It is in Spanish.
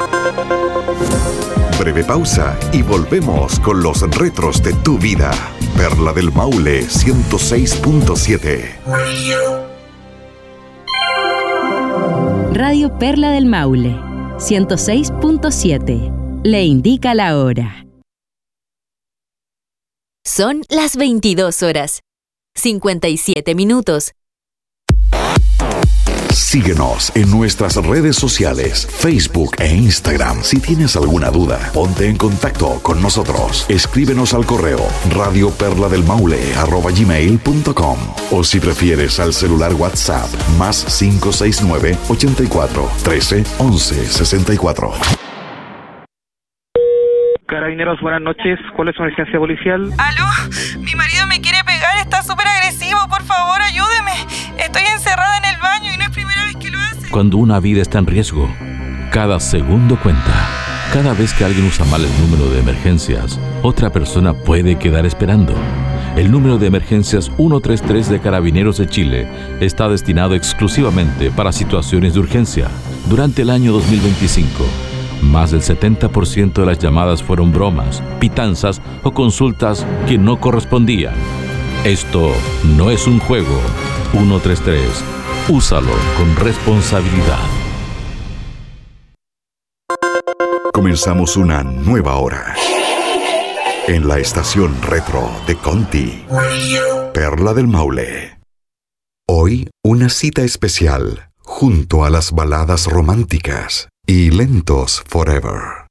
Breve pausa y volvemos con los retros de tu vida. Perla del Maule 106.7. Radio Perla del Maule 106.7. Le indica la hora. Son las 22 horas, 57 minutos. Síguenos en nuestras redes sociales, Facebook e Instagram. Si tienes alguna duda, ponte en contacto con nosotros. Escríbenos al correo radioperladelmaule@gmail.com o si prefieres al celular WhatsApp +569 84 13 11 64. Carabineros, buenas noches. ¿Cuál es su emergencia policial? ¿Aló? Mi marido me quiere pegar, está súper agresivo, por favor, ayúdeme. Estoy encerrada en el baño y no es primera vez que lo hace. Cuando una vida está en riesgo, cada segundo cuenta. Cada vez que alguien usa mal el número de emergencias, otra persona puede quedar esperando. El número de emergencias 133 de Carabineros de Chile está destinado exclusivamente para situaciones de urgencia. Durante el año 2025, más del 70% de las llamadas fueron bromas, pitanzas o consultas que no correspondían. Esto no es un juego. 133. Úsalo con responsabilidad. Comenzamos una nueva hora en la estación retro de Conti, Perla del Maule. Hoy una cita especial junto a las baladas románticas y lentos forever.